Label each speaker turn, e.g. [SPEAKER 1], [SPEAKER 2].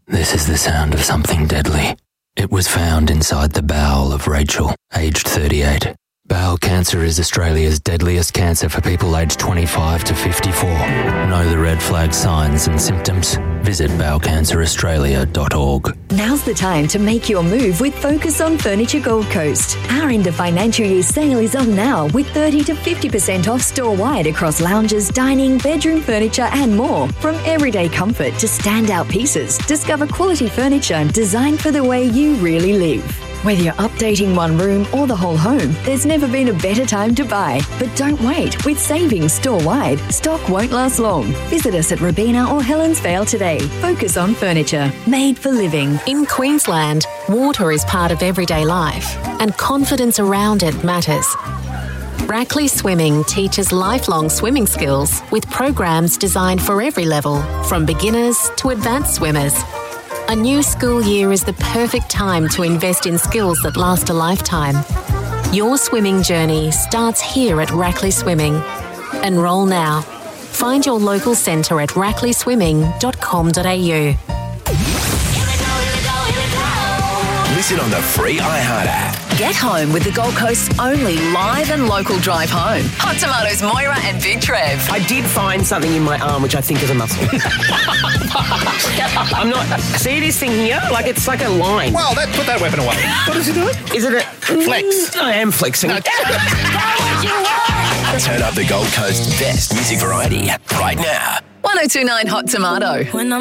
[SPEAKER 1] This is the sound of something deadly. It was found inside the bowel of Rachel, aged 38. Bowel cancer is Australia's deadliest cancer for people aged 25 to 54. Know the red flag signs and symptoms? Visit bowelcanceraustralia.org.
[SPEAKER 2] Now's the time to make your move with Focus on Furniture Gold Coast. Our end of financial year sale is on now with 30 to 50% off store-wide across lounges, dining, bedroom furniture and more. From everyday comfort to standout pieces, discover quality furniture designed for the way you really live. Whether you're updating one room or the whole home, there's never been a better time to buy. But don't wait. With savings store-wide, stock won't last long. Visit us at Robina or Helens Vale today. Focus on Furniture. Made for living.
[SPEAKER 3] In Queensland, water is part of everyday life, and confidence around it matters. Brackley Swimming teaches lifelong swimming skills with programs designed for every level, from beginners to advanced swimmers. A new school year is the perfect time to invest in skills that last a lifetime. Your swimming journey starts here at Rackley Swimming. Enrol now. Find your local centre at rackleyswimming.com.au.
[SPEAKER 4] Listen on the free iHeart app.
[SPEAKER 5] Get home with the Gold Coast's only live and local drive home. Hot Tomatoes, Moira and Big Trev.
[SPEAKER 6] I did find something in my arm which I think is a muscle. I'm not... See this thing here? Like, it's like a line.
[SPEAKER 7] Well, put that weapon away. What is he doing?
[SPEAKER 6] Is it a...
[SPEAKER 7] Flex.
[SPEAKER 6] I am flexing.
[SPEAKER 4] Turn up the Gold Coast's best music variety right now.
[SPEAKER 5] 1029 Hot Tomato.